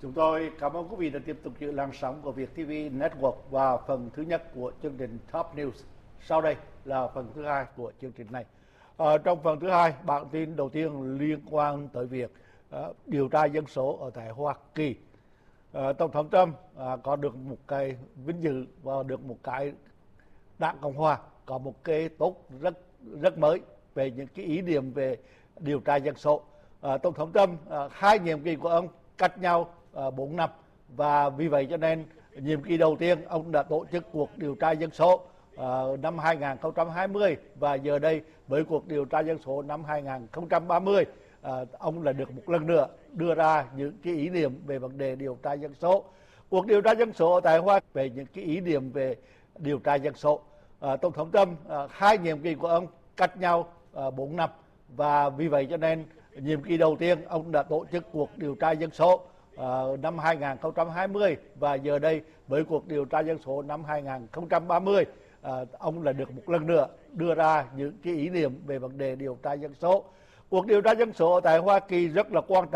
Chúng tôi cảm ơn quý vị đã tiếp tục giữ làn sóng của Vietv Network và phần thứ nhất của chương trình Top News. Sau đây là phần thứ hai của chương trình này. Trong phần thứ hai, bản tin đầu tiên liên quan tới việc điều tra dân số ở tại Hoa Kỳ. Tổng thống Trump có được một cái vinh dự và được một cái Đảng Cộng hòa có một cái tốt rất mới về những cái ý niệm về điều tra dân số. Tổng thống Trump hai nhiệm kỳ của ông cách nhau 4 năm và vì vậy cho nên nhiệm kỳ đầu tiên ông đã tổ chức cuộc điều tra dân số năm 2020 và giờ đây với cuộc điều tra dân số năm 2030 ông lại được một lần nữa đưa ra những cái ý niệm về vấn đề điều tra dân số. Cuộc điều tra dân số ở tại Hoa Kỳ về những cái ý niệm về điều tra dân số. Tổng thống Trump hai nhiệm kỳ của ông cách nhau 4 năm và vì vậy cho nên nhiệm kỳ đầu tiên ông đã tổ chức cuộc điều tra dân số năm 2020 và giờ đây với cuộc điều tra dân số năm 2030 ông lại được một lần nữa đưa ra những cái ý niệm về vấn đề điều tra dân số. Cuộc điều tra dân số ở tại Hoa Kỳ rất là quan trọng.